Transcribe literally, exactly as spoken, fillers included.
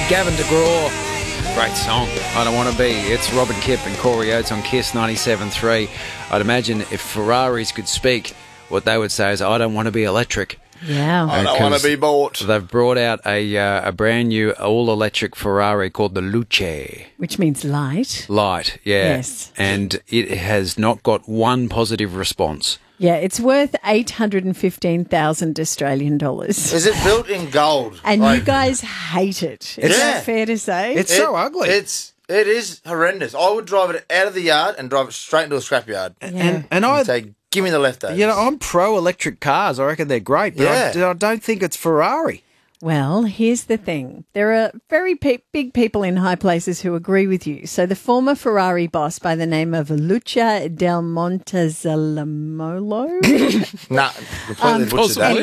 Gavin DeGraw. Great song. I Don't Want to Be. It's Robin Kipp and Corey Oates on Kiss ninety-seven point three. I'd imagine if Ferraris could speak, what they would say is, I don't want to be electric. Yeah. I don't want to be bought. They've brought out a uh, a brand new all-electric Ferrari called the Luce. Which means light. Light, yeah. Yes. And it has not got one positive response. Yeah, it's worth eight hundred fifteen thousand Australian dollars. Is it built in gold? And Like, you guys hate it. Is Yeah. that fair to say? It's so ugly. It's it is horrendous. I would drive it out of the yard and drive it straight into a scrapyard. Yeah. And, and I, I'd say, give me the leftovers. you know, I'm pro-electric cars. I reckon they're great, but I, Yeah. I don't think it's Ferrari. Well, here's the thing. There are very pe- big people in high places who agree with you. So the former Ferrari boss by the name of Luca Del Montezemolo Nah, completely butchered that.